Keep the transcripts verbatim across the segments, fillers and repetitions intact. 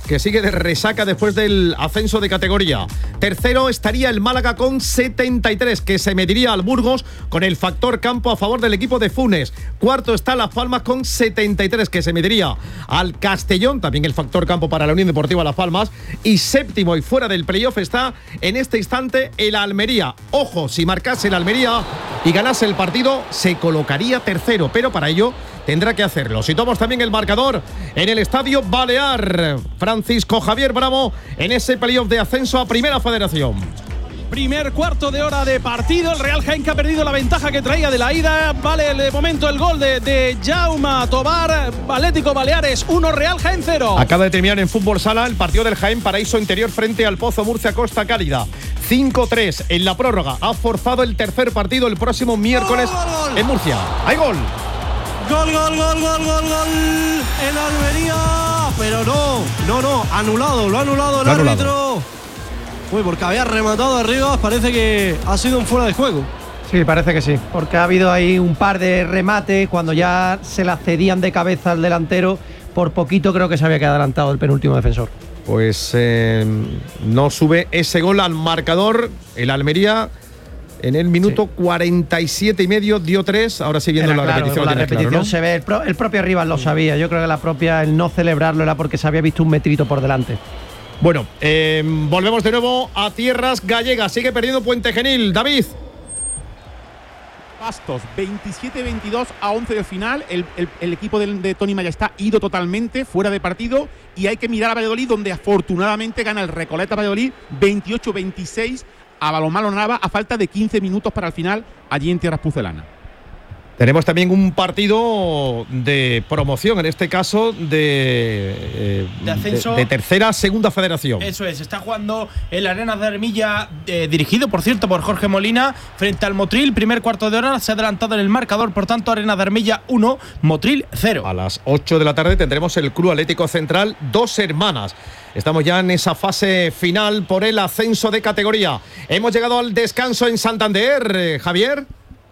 que sigue de resaca después del ascenso de categoría. Tercero estaría el Málaga con setenta y tres, que se mediría al Burgos con el factor campo a favor del equipo de Funes. Cuarto está Las Palmas con setenta y tres, que se mediría al Castellón, también el factor campo para la Unión Deportiva Las Palmas. Y séptimo y fuera del playoff está en este instante el Almería. Ojo, si marcase el Almería y ganase el partido, se colocaría tercero, pero para ello tendrá que hacerlo. Situamos también el marcador en el Estadio Balear. Francisco Javier Bravo en ese playoff de ascenso a Primera Federación. Primer cuarto de hora de partido. El Real Jaén, que ha perdido la ventaja que traía de la ida. Vale de momento el gol de, de Jaume Tobar. Atlético Baleares uno, Real Jaén cero. Acaba de terminar en fútbol sala el partido del Jaén Paraíso Interior frente al Pozo Murcia Costa Cálida. cinco tres en la prórroga. Ha forzado el tercer partido el próximo miércoles gol, gol, gol. en Murcia. ¡Hay gol! Gol, gol, gol, gol, gol, gol. El Almería. Pero no, no, no. Anulado, lo ha anulado el árbitro. Anulado. Uy, porque había rematado arriba, parece que ha sido un fuera de juego. Sí, parece que sí, porque ha habido ahí un par de remates cuando ya se la cedían de cabeza al delantero. Por poquito creo que se había quedado adelantado el penúltimo defensor. Pues eh, no sube ese gol al marcador. El Almería en el minuto sí. cuarenta y siete y medio dio tres. Ahora sí viendo era la claro, repetición. La repetición claro, ¿no? se ve, el, pro, el propio rival lo sabía. Yo creo que la propia, el no celebrarlo era porque se había visto un metrito por delante. Bueno, eh, volvemos de nuevo a tierras gallegas. Sigue perdiendo Puente Genil. David. Bastos, veintisiete veintidós a once del final. El, el, el equipo de, de Tony Maya está ido totalmente, fuera de partido. Y hay que mirar a Valladolid, donde afortunadamente gana el Recoleta Valladolid veintiocho veintiséis a Balonmano Nava, a falta de quince minutos para el final, allí en tierras pucelanas. Tenemos también un partido de promoción, en este caso de, eh, de ascenso de, de tercera, segunda federación. Eso es, está jugando el Arenas de Armilla, eh, dirigido por cierto por Jorge Molina, frente al Motril. Primer cuarto de hora se ha adelantado en el marcador, por tanto Arenas de Armilla uno, Motril cero. A las ocho de la tarde tendremos el Club Atlético Central Dos Hermanas. Estamos ya en esa fase final por el ascenso de categoría. Hemos llegado al descanso en Santander, eh, Javier.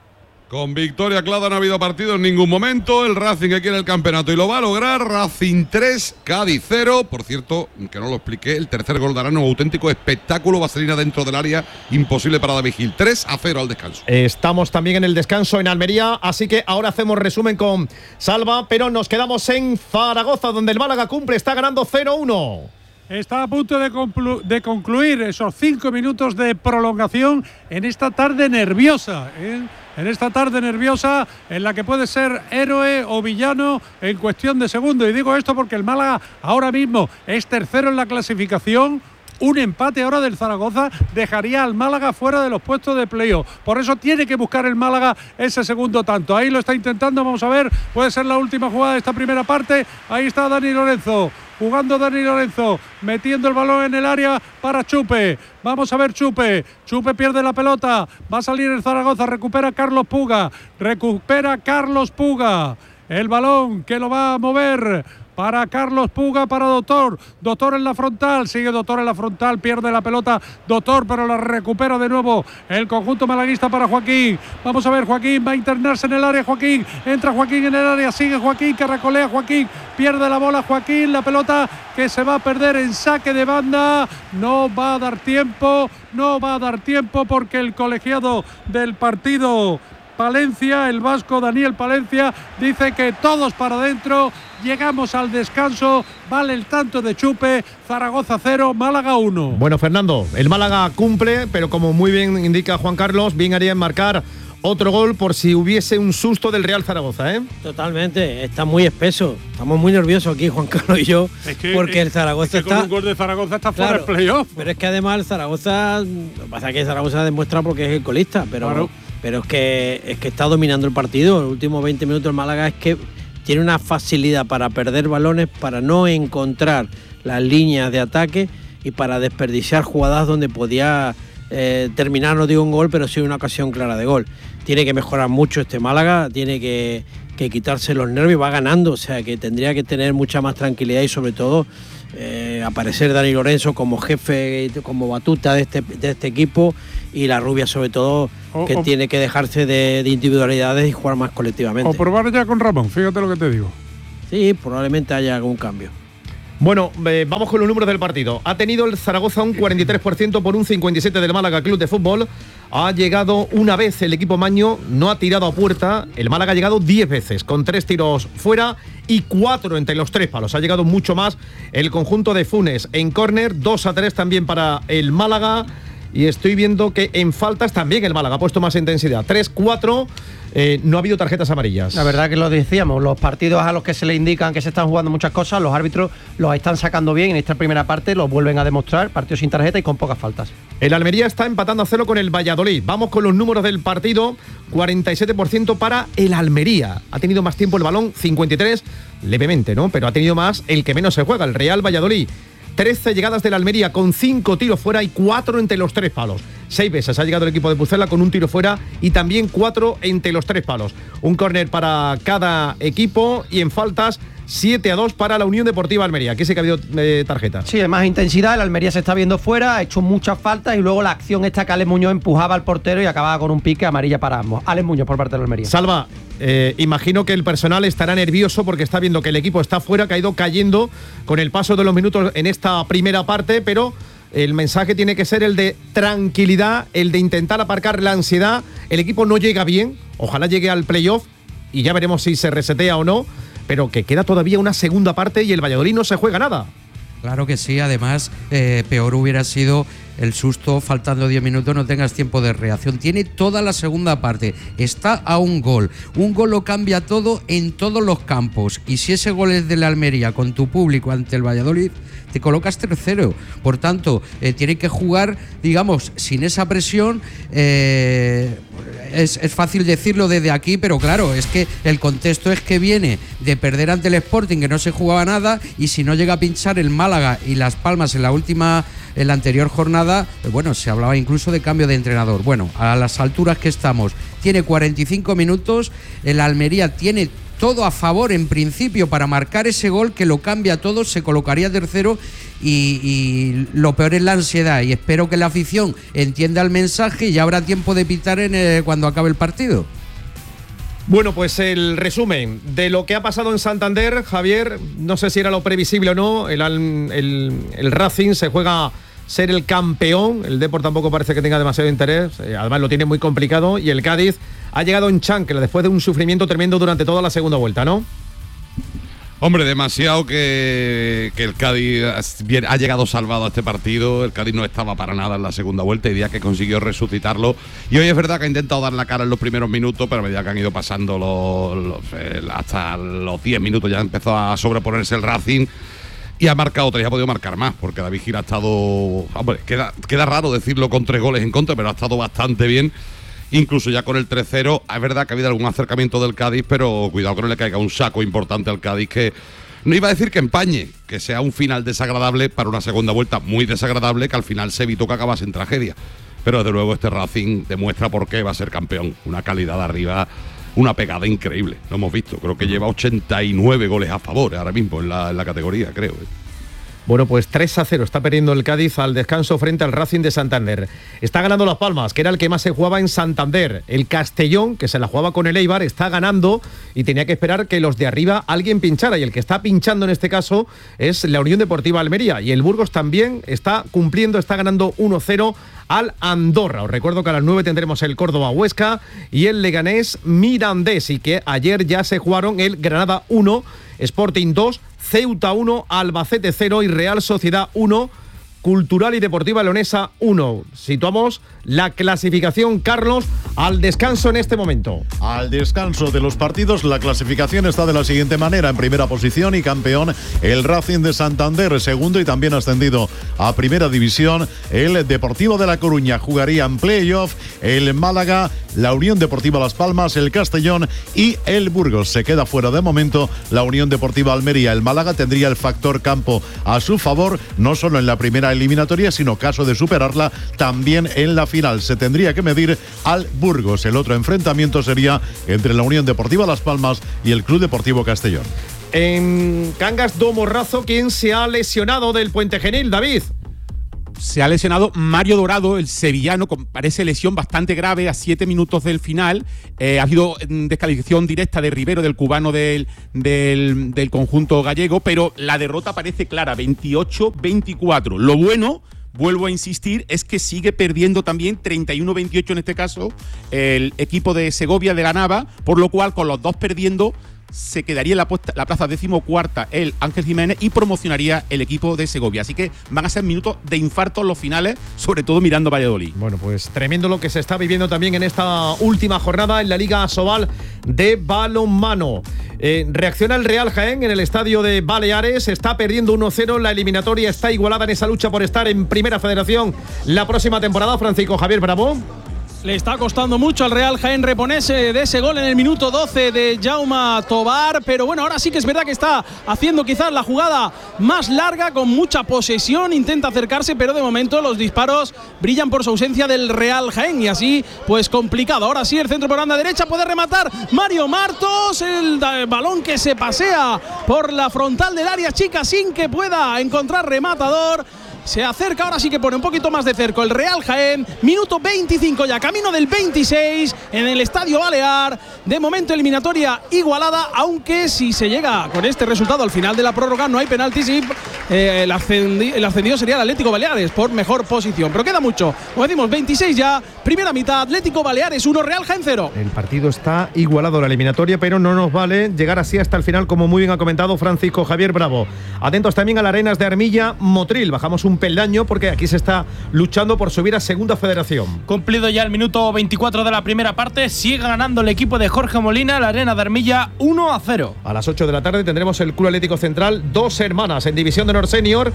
Con victoria clara no ha habido partido en ningún momento. El Racing que quiere el campeonato y lo va a lograr. Racing tres, Cádiz cero. Por cierto, que no lo expliqué, el tercer gol de Arano, auténtico espectáculo. Vaselina dentro del área, imposible para David Gil. tres a cero al descanso. Estamos también en el descanso en Almería, así que ahora hacemos resumen con Salva, pero nos quedamos en Zaragoza, donde el Málaga cumple, está ganando cero uno. Está a punto de, conclu- de concluir esos cinco minutos de prolongación en esta tarde nerviosa, ¿eh? En esta tarde nerviosa en la que puede ser héroe o villano en cuestión de segundo. Y digo esto porque el Málaga ahora mismo es tercero en la clasificación. Un empate ahora del Zaragoza dejaría al Málaga fuera de los puestos de playoff. Por eso tiene que buscar el Málaga ese segundo tanto. Ahí lo está intentando, vamos a ver. Puede ser la última jugada de esta primera parte. Ahí está Dani Lorenzo. Jugando Dani Lorenzo, metiendo el balón en el área para Chupe. Vamos a ver Chupe. Chupe pierde la pelota. Va a salir el Zaragoza. Recupera Carlos Puga. Recupera Carlos Puga. El balón que lo va a mover para Carlos Puga, para Doctor. Doctor en la frontal, sigue Doctor en la frontal, pierde la pelota Doctor, pero la recupera de nuevo el conjunto malaguista para Joaquín. Vamos a ver, Joaquín va a internarse en el área, Joaquín, entra Joaquín en el área, sigue Joaquín, que recolea Joaquín, pierde la bola Joaquín, la pelota que se va a perder en saque de banda, no va a dar tiempo, no va a dar tiempo porque el colegiado del partido Palencia, el vasco Daniel Palencia, dice que todos para adentro. Llegamos al descanso, vale el tanto de Chupe, Zaragoza cero, Málaga uno. Bueno, Fernando, el Málaga cumple, pero como muy bien indica Juan Carlos, bien haría en marcar otro gol por si hubiese un susto del Real Zaragoza, ¿eh? Totalmente, está muy espeso. Estamos muy nerviosos aquí, Juan Carlos y yo, es que, porque es, el Zaragoza es que está… con un gol de Zaragoza está fuera claro, del playoff. Pero es que además el Zaragoza… Lo que pasa es que el Zaragoza demuestra porque es el colista, pero… Claro. Pero es que, es que está dominando el partido. Los últimos veinte minutos el Málaga es que tiene una facilidad para perder balones, para no encontrar las líneas de ataque y para desperdiciar jugadas donde podía eh, terminar, no digo un gol, pero sí una ocasión clara de gol. Tiene que mejorar mucho este Málaga, tiene que, que quitarse los nervios, va ganando, o sea que tendría que tener mucha más tranquilidad y sobre todo eh, aparecer Dani Lorenzo como jefe, como batuta de este, de este equipo, y la Rubia sobre todo, que o, o, tiene que dejarse de, de individualidades y jugar más colectivamente. O probar ya con Ramón, fíjate lo que te digo. Sí, probablemente haya algún cambio. Bueno, eh, vamos con los números del partido. Ha tenido el Zaragoza un cuarenta y tres por ciento por un cincuenta y siete por ciento del Málaga Club de Fútbol. Ha llegado una vez el equipo maño, no ha tirado a puerta. El Málaga ha llegado diez veces, con tres tiros fuera y cuatro entre los tres palos. Ha llegado mucho más el conjunto de Funes en córner, dos a tres también para el Málaga. Y estoy viendo que en faltas también el Málaga ha puesto más intensidad. tres cuatro, eh, no ha habido tarjetas amarillas. La verdad que lo decíamos, los partidos a los que se le indican que se están jugando muchas cosas, los árbitros los están sacando bien. En esta primera parte los vuelven a demostrar, partido sin tarjeta y con pocas faltas. El Almería está empatando a cero con el Valladolid. Vamos con los números del partido. cuarenta y siete por ciento para el Almería. Ha tenido más tiempo el balón, cincuenta y tres, levemente, ¿no? Pero ha tenido más el que menos se juega, el Real Valladolid. trece llegadas del Almería con cinco tiros fuera y cuatro entre los tres palos. Seis veces ha llegado el equipo de Pucela con un tiro fuera y también cuatro entre los tres palos. Un córner para cada equipo y en faltas siete a dos para la Unión Deportiva Almería. Aquí sí que ha habido eh, tarjeta. Sí, de más intensidad, el Almería se está viendo fuera, ha hecho muchas faltas y luego la acción esta que Alex Muñoz empujaba al portero y acababa con un pique amarilla para ambos. Alex Muñoz por parte de la Almería. Salva, eh, imagino que el personal estará nervioso porque está viendo que el equipo está fuera, que ha ido cayendo con el paso de los minutos en esta primera parte, pero el mensaje tiene que ser el de tranquilidad, el de intentar aparcar la ansiedad. El equipo no llega bien, ojalá llegue al playoff y ya veremos si se resetea o no, pero que queda todavía una segunda parte y el Valladolid no se juega nada. Claro que sí, además eh, peor hubiera sido el susto, faltando diez minutos no tengas tiempo de reacción. Tiene toda la segunda parte, está a un gol. Un gol lo cambia todo en todos los campos. Y si ese gol es de la Almería con tu público ante el Valladolid, te colocas tercero. Por tanto, eh, tiene que jugar, digamos, sin esa presión. Eh, es, es fácil decirlo desde aquí, pero claro, es que el contexto es que viene de perder ante el Sporting, que no se jugaba nada, y si no llega a pinchar el Málaga y Las Palmas en la última, en la anterior jornada, bueno, se hablaba incluso de cambio de entrenador. Bueno, a las alturas que estamos, tiene cuarenta y cinco minutos, el Almería tiene todo a favor en principio para marcar ese gol que lo cambia todo, se colocaría tercero y, y lo peor es la ansiedad, y espero que la afición entienda el mensaje y ya habrá tiempo de pitar en el, cuando acabe el partido. Bueno, pues el resumen de lo que ha pasado en Santander, Javier, no sé si era lo previsible o no, el, el, el Racing se juega ser el campeón, el Depor tampoco parece que tenga demasiado interés, eh, además lo tiene muy complicado, y el Cádiz ha llegado en chancla después de un sufrimiento tremendo durante toda la segunda vuelta, ¿no? Hombre, demasiado que, que el Cádiz ha llegado salvado a este partido. El Cádiz no estaba para nada en la segunda vuelta y día que consiguió resucitarlo. Y hoy es verdad que ha intentado dar la cara en los primeros minutos, pero a medida que han ido pasando los, los, eh, hasta los diez minutos ya empezó a sobreponerse el Racing. Y ha marcado tres, ha podido marcar más, porque David Gil ha estado... Hombre, queda, queda raro decirlo con tres goles en contra, pero ha estado bastante bien. Incluso ya con el tres cero, es verdad que ha habido algún acercamiento del Cádiz, pero cuidado que no le caiga un saco importante al Cádiz, que no iba a decir que empañe, que sea un final desagradable para una segunda vuelta muy desagradable, que al final se evitó que acabase en tragedia. Pero desde luego este Racing demuestra por qué va a ser campeón. Una calidad de arriba, una pegada increíble, lo hemos visto. Creo que lleva ochenta y nueve goles a favor ahora mismo en la, en la categoría, creo. Bueno, pues tres a cero está perdiendo el Cádiz al descanso frente al Racing de Santander. Está ganando Las Palmas, que era el que más se jugaba en Santander. El Castellón, que se la jugaba con el Eibar, está ganando y tenía que esperar que los de arriba alguien pinchara. Y el que está pinchando en este caso es la Unión Deportiva Almería. Y el Burgos también está cumpliendo, está ganando uno cero al Andorra. Os recuerdo que a las nueve tendremos el Córdoba Huesca y el Leganés Mirandés. Y que ayer ya se jugaron el Granada uno, Sporting dos, Ceuta uno, Albacete cero y Real Sociedad uno, Cultural y Deportiva Leonesa uno. Situamos la clasificación, Carlos, al descanso en este momento. Al descanso de los partidos, la clasificación está de la siguiente manera. En primera posición y campeón el Racing de Santander, segundo y también ascendido a primera división el Deportivo de La Coruña. Jugaría en playoff el Málaga, la Unión Deportiva Las Palmas, el Castellón y el Burgos. Se queda fuera de momento la Unión Deportiva Almería. El Málaga tendría el factor campo a su favor, no solo en la primera eliminatoria, sino caso de superarla, también en la final. Se tendría que medir al Burgos. El otro enfrentamiento sería entre la Unión Deportiva Las Palmas y el Club Deportivo Castellón. En Cangas do Morrazo, ¿quién se ha lesionado del Puente Genil, David? se ha lesionado Mario Dorado, el sevillano, con parece lesión bastante grave a siete minutos del final. Eh, ha habido descalificación directa de Rivero, del cubano del, del, del conjunto gallego, pero la derrota parece clara, veintiocho veinticuatro. Lo bueno, vuelvo a insistir, es que sigue perdiendo también treinta y uno veintiocho en este caso el equipo de Segovia de la Nava, por lo cual con los dos perdiendo se quedaría en la, puesta, la plaza decimocuarta el Ángel Jiménez y promocionaría el equipo de Segovia. Así que van a ser minutos de infarto en los finales, sobre todo mirando Valladolid. Bueno, pues tremendo lo que se está viviendo también en esta última jornada en la Liga Asobal de balonmano. Eh, reacciona el Real Jaén en el estadio de Baleares, está perdiendo uno cero, la eliminatoria está igualada en esa lucha por estar en Primera Federación la próxima temporada. Francisco Javier Bravo. Le está costando mucho al Real Jaén reponerse de ese gol en el minuto doce de Jaume Tobar, pero bueno, ahora sí que es verdad que está haciendo quizás la jugada más larga, con mucha posesión, intenta acercarse, pero de momento los disparos brillan por su ausencia del Real Jaén y así pues complicado. Ahora sí, el centro por banda derecha, puede rematar Mario Martos, el balón que se pasea por la frontal del área chica sin que pueda encontrar rematador. Se acerca, ahora sí que pone un poquito más de cerco el Real Jaén. Minuto veinticinco ya, camino del veintiséis en el Estadio Balear. De momento eliminatoria igualada, aunque si se llega con este resultado al final de la prórroga no hay penaltis y eh, el, ascendi el ascendido sería el Atlético Baleares por mejor posición. Pero queda mucho, como decimos, veintiséis ya, primera mitad, Atlético Baleares uno, Real Jaén cero. El partido está igualado, la eliminatoria, pero no nos vale llegar así hasta el final, como muy bien ha comentado Francisco Javier Bravo. Atentos también a las Arenas de Armilla Motril, bajamos un peldaño porque aquí se está luchando por subir a Segunda Federación. Cumplido ya el minuto veinticuatro de la primera parte, sigue ganando el equipo de Jorge Molina, la Arena de Armilla uno a cero. A las ocho de la tarde tendremos el Club Atlético Central Dos Hermanas en División de Honor Senior.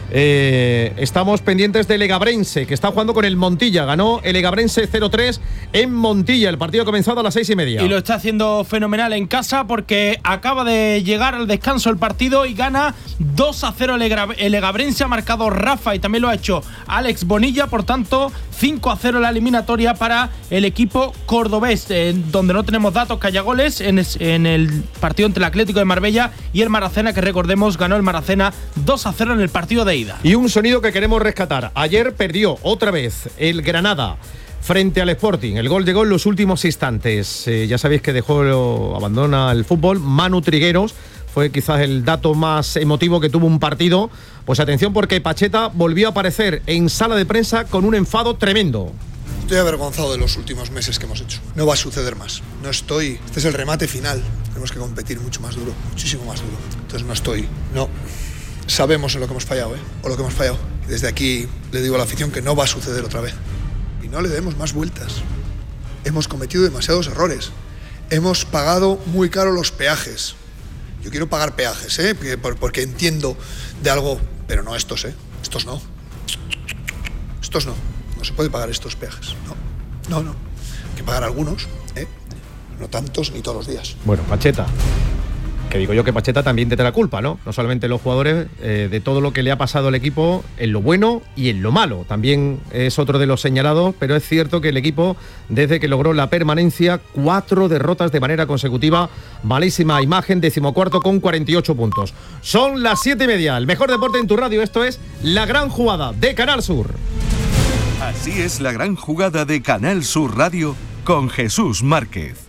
Eh, estamos pendientes del Egabrense, que está jugando con el Montilla. Ganó el Egabrense cero tres en Montilla. El partido ha comenzado a las seis y media. Y lo está haciendo fenomenal en casa porque acaba de llegar al descanso el partido y gana dos a cero el Egabrense. Ha marcado Rafa y también lo ha hecho Alex Bonilla. Por tanto, cinco a cero la eliminatoria para el equipo cordobés, en donde no tenemos datos que haya goles en, es, en el partido entre el Atlético de Marbella y el Maracena, que recordemos ganó el Maracena dos a cero en el partido de ida. Y un sonido que queremos rescatar. Ayer perdió otra vez el Granada frente al Sporting. El gol llegó en los últimos instantes. Eh, ya sabéis que dejó, abandona el fútbol. Manu Trigueros fue quizás el dato más emotivo que tuvo un partido. Pues atención, porque Pacheta volvió a aparecer en sala de prensa con un enfado tremendo. Estoy avergonzado de los últimos meses que hemos hecho. No va a suceder más. No estoy. Este es el remate final. Tenemos que competir mucho más duro, muchísimo más duro. Entonces no estoy. No. Sabemos en lo que hemos fallado, ¿eh? O lo que hemos fallado. Desde aquí le digo a la afición que no va a suceder otra vez. Y no le demos más vueltas. Hemos cometido demasiados errores. Hemos pagado muy caro los peajes. Yo quiero pagar peajes, ¿eh? Porque entiendo de algo, pero no estos, ¿eh? Estos no. Estos no. No se puede pagar estos peajes. No, no, no. Hay que pagar algunos, ¿eh? No tantos ni todos los días. Bueno, Pacheta. Que digo yo que Pacheta también te da la culpa, ¿no? No solamente los jugadores, eh, de todo lo que le ha pasado al equipo en lo bueno y en lo malo. También es otro de los señalados, pero es cierto que el equipo, desde que logró la permanencia, cuatro derrotas de manera consecutiva. Malísima imagen, decimocuarto con cuarenta y ocho puntos. Son las siete y media. El mejor deporte en tu radio. Esto es La Gran Jugada de Canal Sur. Así es La Gran Jugada de Canal Sur Radio con Jesús Márquez.